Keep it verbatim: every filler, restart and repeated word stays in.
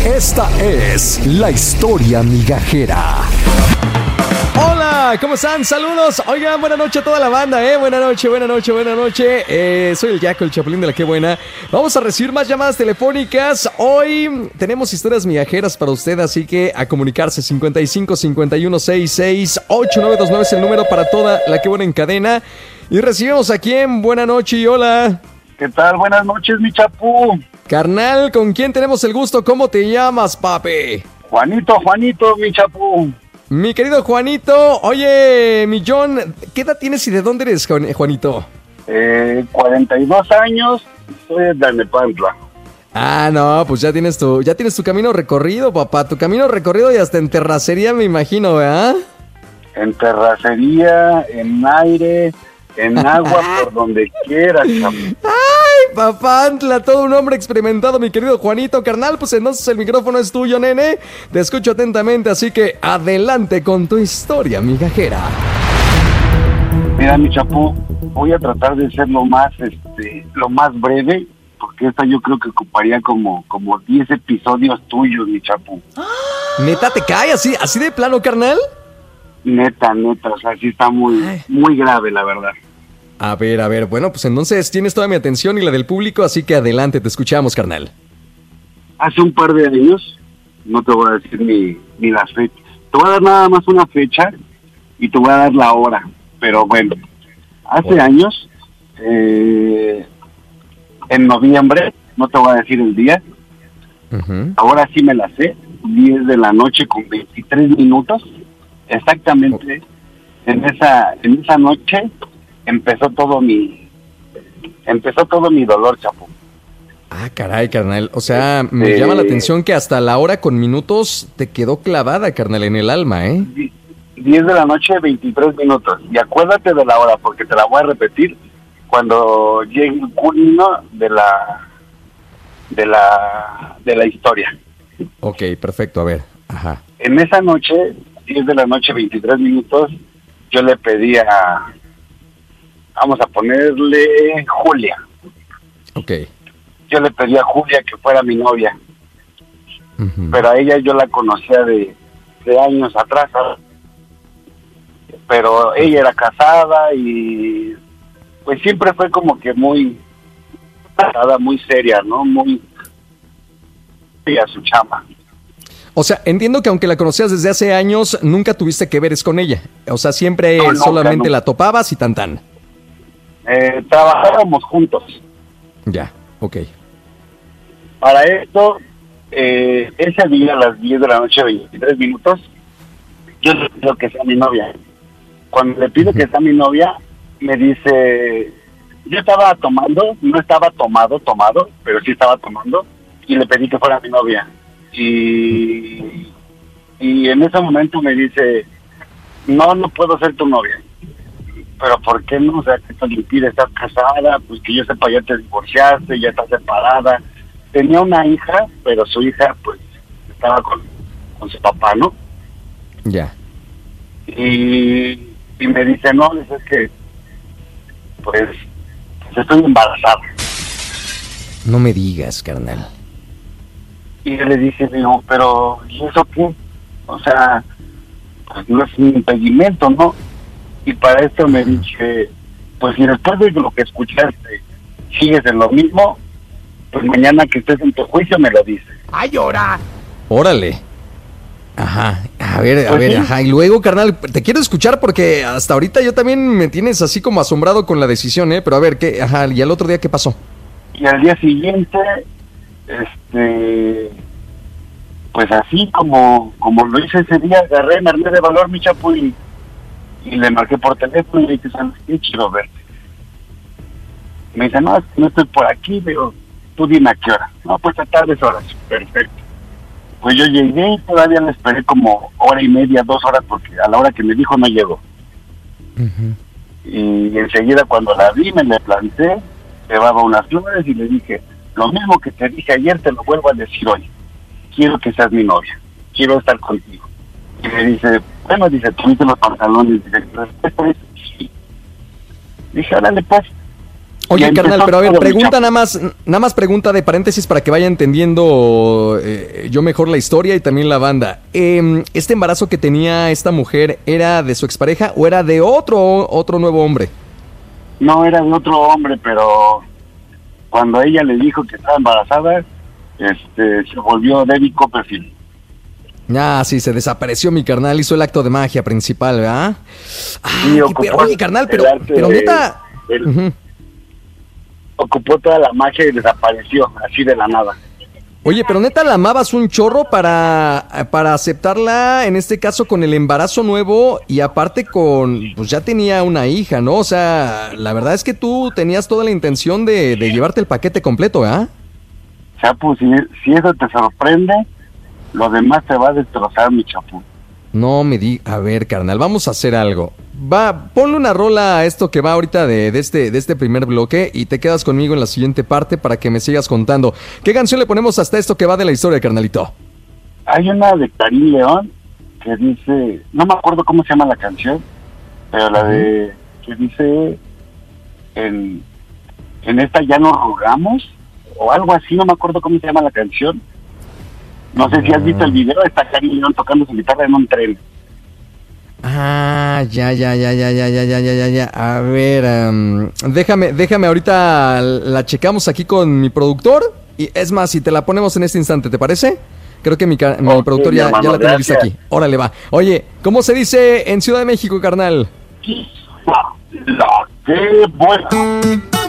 Esta es la historia migajera. Hola, ¿cómo están? Saludos. Oigan, buena noche a toda la banda, ¿eh? Buena noche, buena noche, buena noche. Eh, soy el Jaco, el Chapulín de la Qué Buena. Vamos a recibir más llamadas telefónicas. Hoy tenemos historias migajeras para usted, así que a comunicarse. cincuenta y cinco, cincuenta y uno, sesenta y seis, ochenta y nueve veintinueve es el número para toda la Qué Buena en cadena. Y recibimos aquí en Buena Noche y hola. ¿Qué tal? Buenas noches, mi Chapu. Carnal, ¿con quién tenemos el gusto? ¿Cómo te llamas, papi? Juanito, Juanito, mi Chapu. Mi querido Juanito, oye, mi John, ¿qué edad tienes y de dónde eres, Juanito? Eh, cuarenta y dos años, soy de Tlalnepantla. Ah, no, pues ya tienes tu, ya tienes tu camino recorrido, papá, tu camino recorrido y hasta en terracería me imagino, ¿verdad? En terracería, en aire, en agua, por donde quieras, Chapu. ¡Ay, papantla! Todo un hombre experimentado, mi querido Juanito, carnal. Pues entonces el micrófono es tuyo, nene. Te escucho atentamente, así que adelante con tu historia migajera. Mira, mi Chapu, voy a tratar de ser lo más, este, lo más breve, porque esta yo creo que ocuparía como, como diez episodios tuyos, mi Chapu. ¿Neta te cae así, así de plano, carnal? Neta, neta, o sea, sí está muy, Ay. muy grave, la verdad. A ver, a ver, bueno, pues entonces tienes toda mi atención y la del público, así que adelante, te escuchamos, carnal. Hace un par de años, no te voy a decir ni, ni las fechas, te voy a dar nada más una fecha y te voy a dar la hora, pero bueno, hace Bueno. años, eh, en noviembre, no te voy a decir el día, Uh-huh. ahora sí me la sé, diez de la noche con veintitrés minutos, exactamente en esa, en esa noche empezó todo mi, empezó todo mi dolor, Chapo. Ah, caray, carnal. O sea, me Este- llama la atención que hasta la hora con minutos te quedó clavada, carnal, en el alma, ¿eh? diez de la noche, veintitrés minutos. Y acuérdate de la hora, porque te la voy a repetir cuando llegue el culmino de la de la de la historia. Ok, perfecto, a ver. Ajá. En esa noche, diez de la noche, veintitrés minutos, yo le pedí a, vamos a ponerle Julia. Ok. Yo le pedí a Julia que fuera mi novia, Uh-huh. pero a ella yo la conocía de, de años atrás, ¿sabes? Pero ella era casada y pues siempre fue como que muy casada, muy seria, ¿no? Muy a su chama. O sea, entiendo que aunque la conocías desde hace años, nunca tuviste que veres con ella. O sea, siempre No, nunca, solamente nunca. la topabas y tan tan. Eh, trabajábamos juntos. Ya, ok. Para esto, eh, ese día a las diez de la noche, veintitrés minutos, yo le pido que sea mi novia. Cuando le pido que sea mi novia, me dice, yo estaba tomando, no estaba tomado, tomado, pero sí estaba tomando, y le pedí que fuera mi novia. Y, y en ese momento me dice, no, no puedo ser tu novia. Pero ¿por qué no? O sea, ¿qué te impide? ¿Estás casada? Pues que yo sepa, ya te divorciaste, ya estás separada. Tenía una hija, pero su hija, pues, estaba con, con su papá, ¿no? Ya. Y, y me dice, no, es que, pues, pues estoy embarazada. No me digas, carnal. Y yo le dije, digo, pero, ¿y eso qué? O sea, pues no es un impedimento, ¿no? Y para esto me dije, pues si después de lo que escuchaste sigues en lo mismo, pues mañana que estés en tu juicio me lo dices. ¡Ay, ahora! Órale. Ajá. A ver, a Pues ver, sí. ajá. Y luego, carnal, te quiero escuchar porque hasta ahorita yo también me tienes así como asombrado con la decisión, ¿eh? Pero a ver, ¿qué? Ajá. ¿Y al otro día qué pasó? Y al día siguiente, este, pues así como como lo hice ese día, agarré, me armé de valor, mi Chapu, y, y le marqué por teléfono y le dije, ¿sabes qué? Quiero verte. Me dice, no, es que no estoy por aquí, digo, tú dime a qué hora. No, pues a tales horas, perfecto. Pues yo llegué y todavía le esperé como hora y media, dos horas, porque a la hora que me dijo no llegó. Y enseguida cuando la vi me le planté, llevaba unas flores y le dije, lo mismo que te dije ayer te lo vuelvo a decir hoy, quiero que seas mi novia, quiero estar contigo. Y me dice, bueno, dice, tuviste los pantalones, dice, ¿respeto es? Sí. Dije, órale pues. Oye, carnal, pero a ver, todo, pregunta nada más, nada más pregunta de paréntesis para que vaya entendiendo eh, yo mejor la historia y también la banda. Eh, ¿Este embarazo que tenía esta mujer era de su expareja o era de otro, otro nuevo hombre? No, era de otro hombre, pero cuando ella le dijo que estaba embarazada, este, se volvió David Copperfield. Ah, sí, se desapareció mi carnal, hizo el acto de magia principal, ¿verdad? Ah, Sí, qué ocupó pe- oye, carnal, pero, el arte pero de- neta... el- Ujú. Ocupó toda la magia y desapareció, así de la nada. Oye, pero neta la amabas un chorro para, para aceptarla, en este caso con el embarazo nuevo y aparte con, pues ya tenía una hija, ¿no? O sea, la verdad es que tú tenías toda la intención de, de llevarte el paquete completo, ¿ah? Chapu, si, si eso te sorprende, lo demás te va a destrozar, mi Chapu. No me di, a ver, carnal, vamos a hacer algo. Va, ponle una rola a esto que va ahorita de, de este, de este primer bloque y te quedas conmigo en la siguiente parte para que me sigas contando. ¿Qué canción le ponemos hasta esto que va de la historia, carnalito? Hay una de Karim León que dice, no me acuerdo cómo se llama la canción, pero la de, que dice, en, en esta ya nos rogamos, o algo así, no me acuerdo cómo se llama la canción. No sé si has visto el video, está Karim León tocando su guitarra en un tren. Ah, ya, ya, ya, ya, ya, ya, ya, ya, ya, ya. A ver, em, déjame, déjame ahorita la checamos aquí con mi productor. Y es más, si te la ponemos en este instante, ¿te parece? Creo que mi, ca- mi Ok, productor mi ya, hermano, ya la tiene lista gracias. aquí. Órale, va. Oye, ¿cómo se dice en Ciudad de México, carnal? La que buena.